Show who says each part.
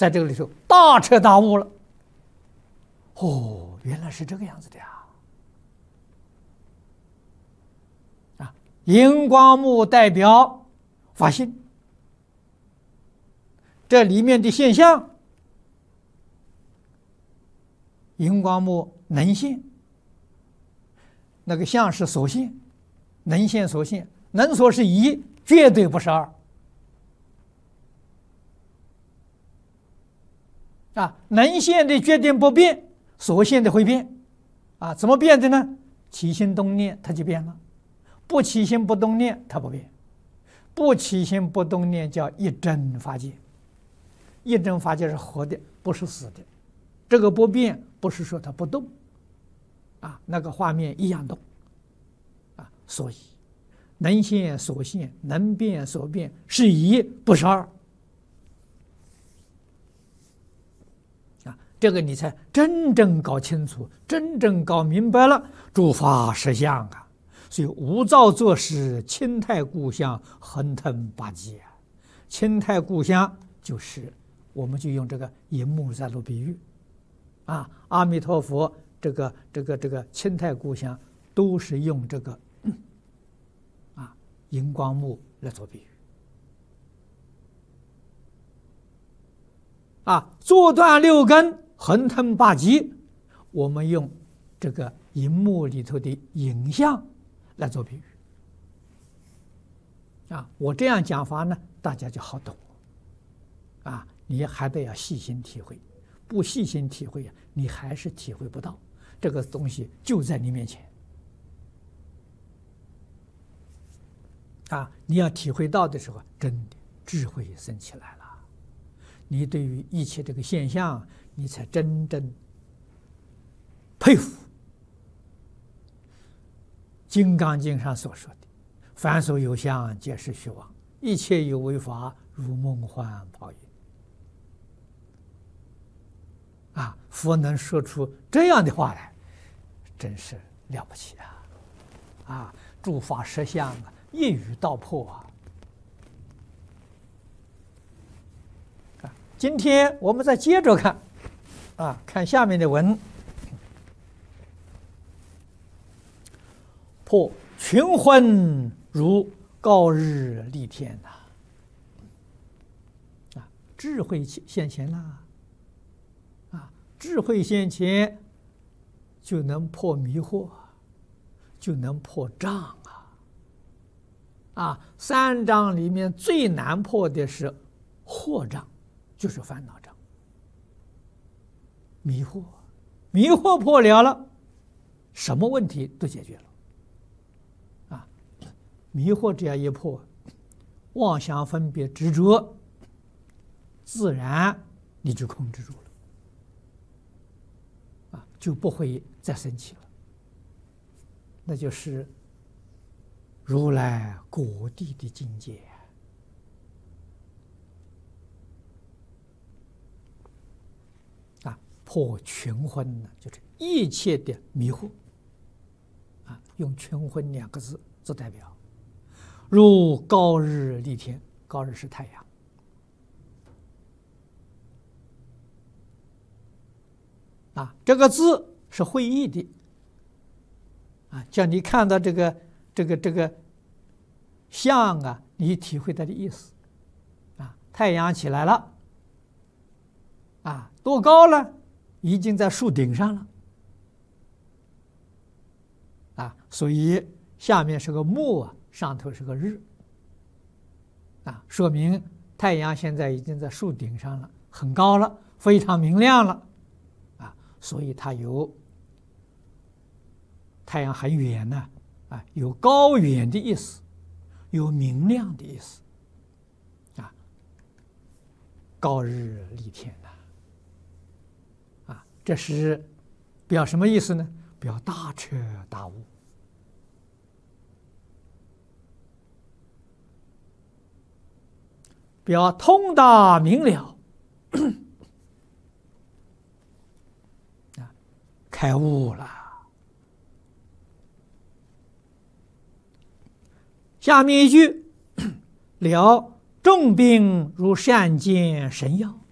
Speaker 1: 在这个里头大彻大悟了。哦，原来是这个样子的呀！啊，荧光幕代表法性，这里面的现象，荧光幕能现，那个相是所现，能现所现，能所是一，绝对不是二。啊，能现的决定不变，所现的会变。啊，怎么变的呢？起心动念它就变了，不起心不动念它不变，不起心不动念叫一真法界。一真法界是活的，不是死的。这个不变不是说它不动，啊，那个画面一样动，啊，所以能现所现，能变所变是一，不是二。啊，这个你才真正搞清楚，真正搞明白了诸法实相啊。所以无造作实，清泰故乡，恒腾八极啊。清泰故乡就是我们就用这个银幕在做比喻，啊，阿弥陀佛，这个清泰故乡都是用这个啊荧光幕来做比喻，啊，坐断六根，恒腾八极，我们用这个荧幕里头的影像来做比喻，啊，我这样讲法呢，大家就好懂，啊。你还得要细心体会，不细心体会啊，你还是体会不到这个东西就在你面前。啊，你要体会到的时候，真的智慧升起来了，你对于一切这个现象，你才真正佩服《金刚经》上所说的“凡所有相，皆是虚妄；一切有为法，如梦幻泡影。”啊，佛能说出这样的话来，真是了不起啊！啊，诸法实相啊，一语道破啊！啊，今天我们再接着看，啊，看下面的文，破群昏如告日立天呐！啊，智慧现前啦！智慧现前，就能破迷惑，就能破障啊！啊，三障里面最难破的是惑障，就是烦恼障。迷惑，迷惑破了，什么问题都解决了。啊，迷惑只要一破，妄想分别执着，自然你就控制住了。就不会再生气了，那就是如来果地的境界啊！破群昏呢，就是一切的迷惑啊，用群昏两个字做代表。如告日立天，告日是太阳。啊，这个字是会意的，啊，叫你看到这个像啊，你体会它的意思，啊，太阳起来了，啊，多高了？已经在树顶上了，啊，所以下面是个木啊，上头是个日，啊，说明太阳现在已经在树顶上了，很高了，非常明亮了。所以它有太阳很远呢，啊，有高远的意思，有明亮的意思，啊，告日立天呐，啊，这是表什么意思呢？表大彻大悟，表通达明了。开悟了。下面一句，了众病如善见神药。